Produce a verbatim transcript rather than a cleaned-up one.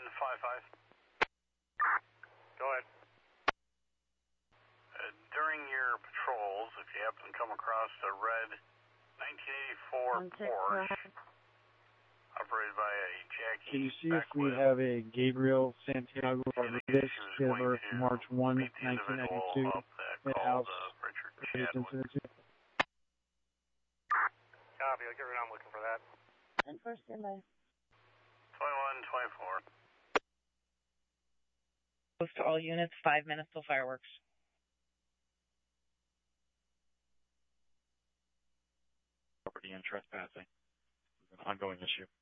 one five five. Go ahead. Uh, during your patrols, if you happen to come across a red nineteen eighty-four Porsche operated by a Jackie Can you see if Beckwith, we have a Gabriel Santiago Rodriguez, date of birth March first, nineteen ninety-two, at house Richard incident? Copy, I'll get right on looking for that. And first standby. twenty-one twenty-four. Close to all units, five minutes till fireworks. Property and trespassing is an ongoing issue.